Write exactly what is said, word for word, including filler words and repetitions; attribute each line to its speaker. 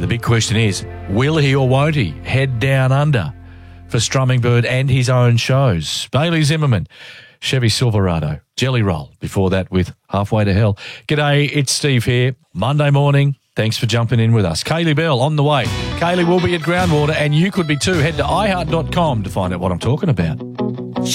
Speaker 1: the big question is, will he or won't he head down under for Strumming Bird and his own shows? Bailey Zimmerman, Chevy Silverado, Jelly Roll, before that with Halfway to Hell. G'day, it's Steve here. Monday morning, thanks for jumping in with us. Kaylee Bell on the way. Kaylee will be at Groundwater, and you could be too. Head to i heart dot com to find out what I'm talking about.